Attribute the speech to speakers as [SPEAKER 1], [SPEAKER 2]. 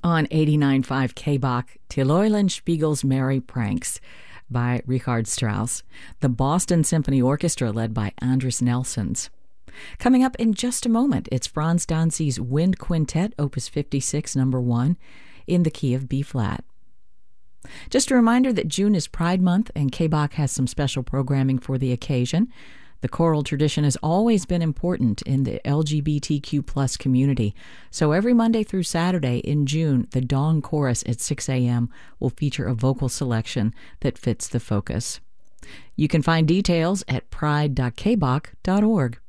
[SPEAKER 1] on 89.5 KBach, Till Eulenspiegel's Merry Pranks by Richard Strauss, the Boston Symphony Orchestra led by Andris Nelsons. Coming up in just a moment, it's Franz Danzi's Wind Quintet, Opus 56, number 1, in the key of B-flat. Just a reminder that June is Pride Month, and KBach has some special programming for the occasion. The choral tradition has always been important in the LGBTQ plus community, so every Monday through Saturday in June, the Dawn Chorus at 6 a.m. will feature a vocal selection that fits the focus. You can find details at pride.kbach.org.